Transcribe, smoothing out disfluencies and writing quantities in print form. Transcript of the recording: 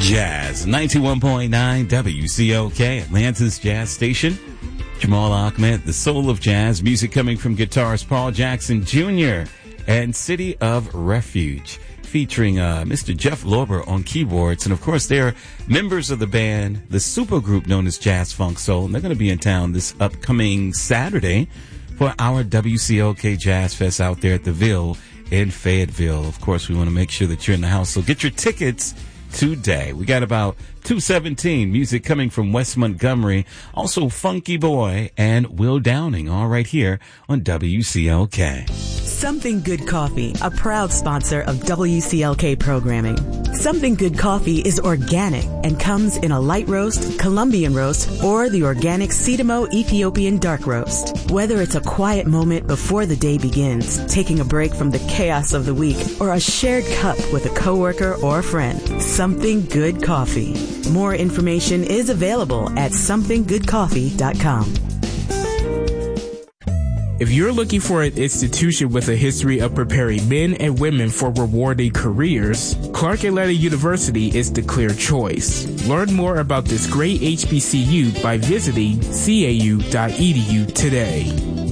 Jazz 91.9 WCOK, Atlanta's jazz station. Jamal Ahmed, the soul of jazz, music coming from guitarist Paul Jackson Jr. and City of Refuge, featuring Mr. Jeff Lorber on keyboards. And of course, they're members of the band, the supergroup known as Jazz Funk Soul. And they're going to be in town this upcoming Saturday for our WCOK Jazz Fest out there at the Ville in Fayetteville. Of course, we want to make sure that you're in the house. So get your tickets today. We got about 2:17 music coming from Wes Montgomery, also Funky Boy and Will Downing, all right here on WCLK. Something Good Coffee, a proud sponsor of WCLK programming. Something Good Coffee is organic and comes in a light roast, Colombian roast, or the organic Sidamo Ethiopian dark roast. Whether it's a quiet moment before the day begins, taking a break from the chaos of the week, or a shared cup with a coworker or a friend, Something Good Coffee. More information is available at somethinggoodcoffee.com. If you're looking for an institution with a history of preparing men and women for rewarding careers, Clark Atlanta University is the clear choice. Learn more about this great HBCU by visiting cau.edu today.